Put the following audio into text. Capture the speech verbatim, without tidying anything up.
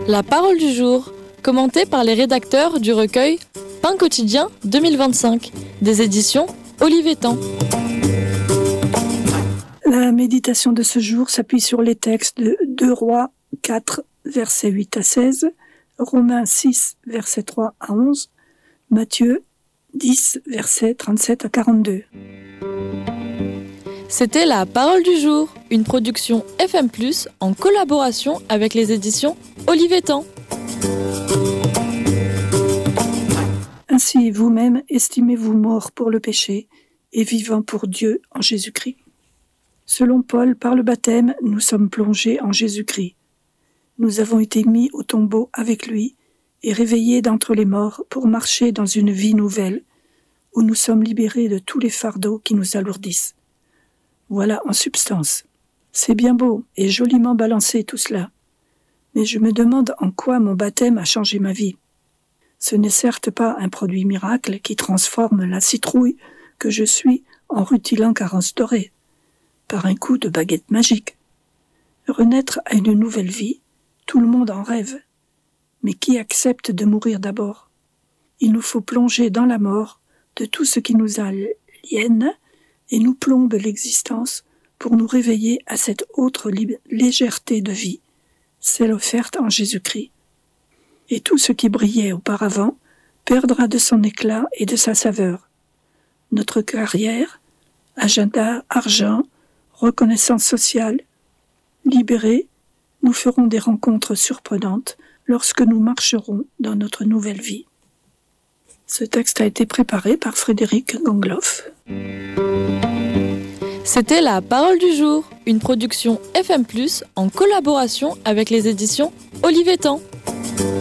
La parole du jour, commentée par les rédacteurs du recueil Pain quotidien deux mille vingt-cinq, des éditions Olivetan. La méditation de ce jour s'appuie sur les textes de deux Rois quatre, versets huit à seize, Romains six, versets trois à onze, Matthieu dix, versets trente-sept à quarante-deux. C'était la parole du jour, une production F M plus, en collaboration avec les éditions Olivetan. Ainsi, vous-même, estimez-vous mort pour le péché et vivant pour Dieu en Jésus-Christ. Selon Paul, par le baptême, nous sommes plongés en Jésus-Christ. Nous avons été mis au tombeau avec lui et réveillés d'entre les morts pour marcher dans une vie nouvelle où nous sommes libérés de tous les fardeaux qui nous alourdissent. Voilà en substance. C'est bien beau et joliment balancé tout cela. Mais je me demande en quoi mon baptême a changé ma vie. Ce n'est certes pas un produit miracle qui transforme la citrouille que je suis en rutilant carence dorée, par un coup de baguette magique. Renaître à une nouvelle vie, tout le monde en rêve. Mais qui accepte de mourir d'abord? Il nous faut plonger dans la mort de tout ce qui nous aliène et nous plombe l'existence pour nous réveiller à cette autre lib- légèreté de vie, celle offerte en Jésus-Christ. Et tout ce qui brillait auparavant perdra de son éclat et de sa saveur. Notre carrière, agenda, argent, reconnaissance sociale, libérés, nous ferons des rencontres surprenantes lorsque nous marcherons dans notre nouvelle vie. Ce texte a été préparé par Frédéric Gangloff. C'était la parole du jour, une production F M plus, en collaboration avec les éditions Olivetan.